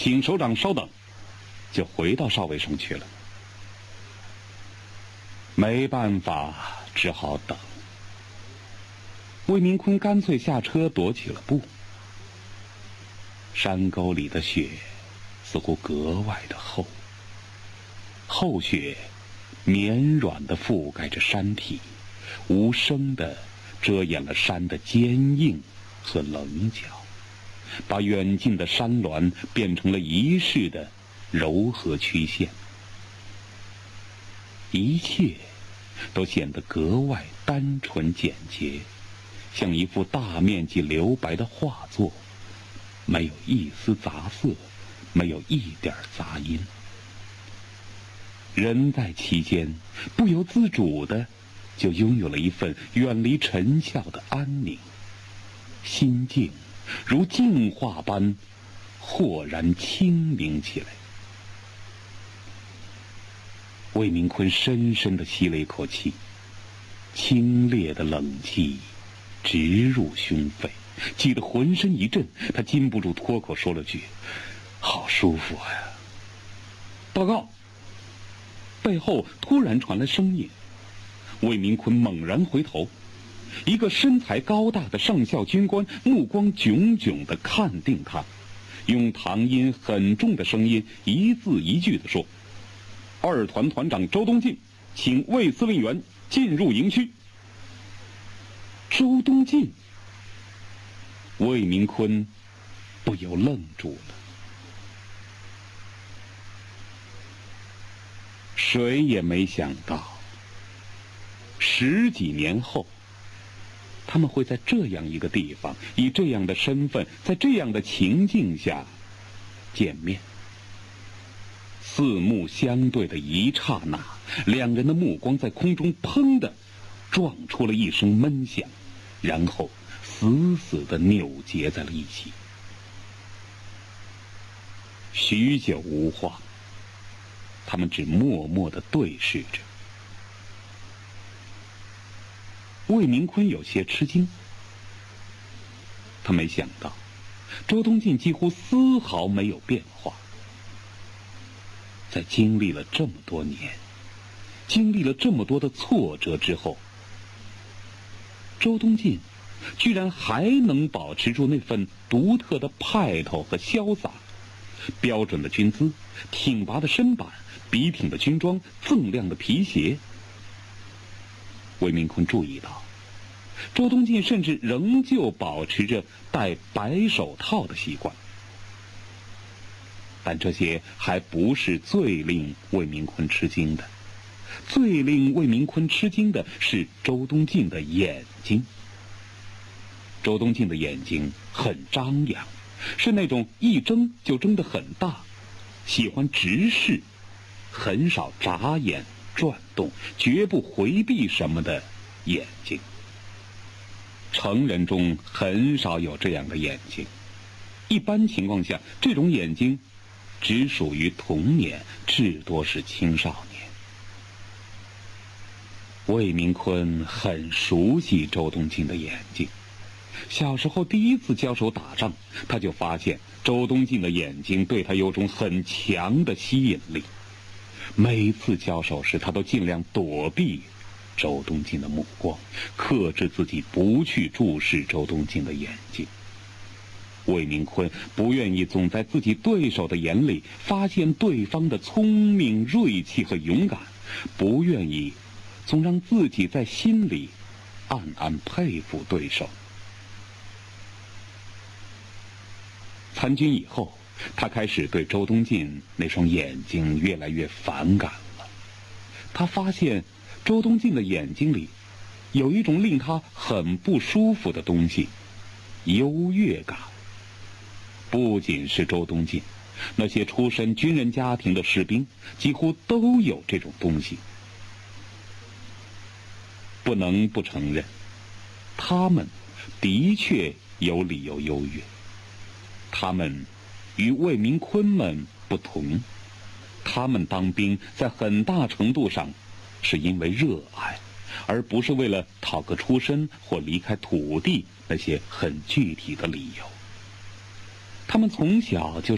请首长稍等，就回到哨位上去了。没办法，只好等。魏明坤干脆下车踱起了步。山沟里的雪似乎格外的厚，厚雪绵软地覆盖着山体，无声地遮掩了山的坚硬和棱角，把远近的山峦变成了一世的柔和曲线。一切都显得格外单纯简洁，像一幅大面积留白的画作，没有一丝杂色，没有一点杂音。人在其间，不由自主的就拥有了一份远离尘嚣的安宁，心境如净化般豁然清明起来。魏明坤深深地吸了一口气，清冽的冷气直入胸肺，气得浑身一震，他禁不住脱口说了句：“好舒服呀！”报告！背后突然传来声音，魏明坤猛然回头，一个身材高大的上校军官目光炯炯地看定他，用唐音很重的声音一字一句地说：“二团团长周东进，请魏司令员进入营区。”周东进，魏明坤不由愣住了。谁也没想到，10几年后，他们会在这样一个地方，以这样的身份，在这样的情境下见面。四目相对的一刹那，两人的目光在空中砰的撞出了一声闷响，然后死死地扭结在了一起。许久无话，他们只默默地对视着。魏明坤有些吃惊，他没想到周东进几乎丝毫没有变化。在经历了这么多年，经历了这么多的挫折之后，周东进居然还能保持住那份独特的派头和潇洒，标准的军姿，挺拔的身板，笔挺的军装，锃亮的皮鞋。魏明坤注意到，周东进甚至仍旧保持着戴白手套的习惯。但这些还不是最令魏明坤吃惊的，最令魏明坤吃惊的是周东进的眼睛。周东进的眼睛很张扬，是那种一睁就睁得很大，喜欢直视，很少眨眼转动，绝不回避什么的眼睛。成人中很少有这样的眼睛，一般情况下，这种眼睛只属于童年，至多是青少年。魏明坤很熟悉周东进的眼睛，小时候第一次交手打仗，他就发现周东进的眼睛对他有种很强的吸引力。每次交手时，他都尽量躲避周东进的目光，克制自己不去注视周东进的眼睛。魏明坤不愿意总在自己对手的眼里发现对方的聪明、锐气和勇敢，不愿意总让自己在心里暗暗佩服对手。参军以后，他开始对周东进那双眼睛越来越反感了。他发现周东进的眼睛里有一种令他很不舒服的东西——优越感。不仅是周东进，那些出身军人家庭的士兵几乎都有这种东西。不能不承认，他们的确有理由优越。他们与魏明坤们不同，他们当兵在很大程度上是因为热爱，而不是为了讨个出身或离开土地那些很具体的理由。他们从小就